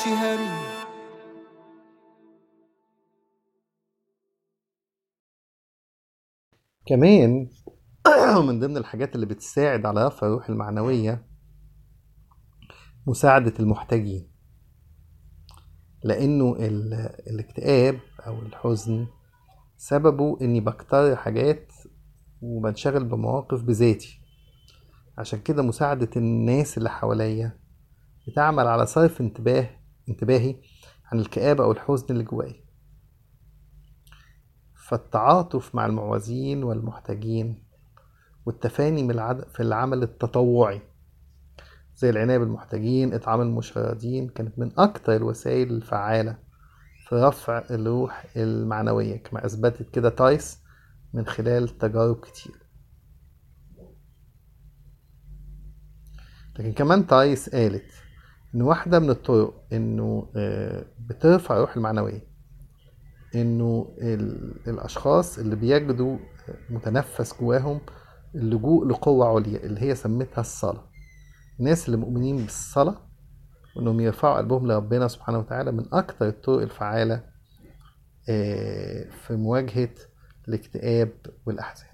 كمان من ضمن الحاجات اللي بتساعد على رفع الروح المعنوية مساعدة المحتاجين، لأنه الاكتئاب أو الحزن سببه إني بكتر حاجات وبنشغل بمواقف بذاتي. عشان كده مساعدة الناس اللي حواليا بتعمل على صرف انتباهي عن الكآبة أو الحزن اللي جواي. فالتعاطف مع المعوزين والمحتاجين والتفاني في العمل التطوعي زي العناية بالمحتاجين، إطعام المشردين، كانت من أكتر الوسائل الفعالة في رفع الروح المعنوية، كما أثبتت كده تايس من خلال تجارب كتير. لكن كمان تايس قالت إن واحدة من الطرق إنه بترفع الروح المعنوية إنه الأشخاص اللي بيجدوا متنفس جواهم اللجوء لقوة عليا اللي هي سمتها الصلاة. الناس اللي مؤمنين بالصلاة وإنهم يرفعوا قلبهم لربنا سبحانه وتعالى من أكتر الطرق الفعالة في مواجهة الاكتئاب والأحزان.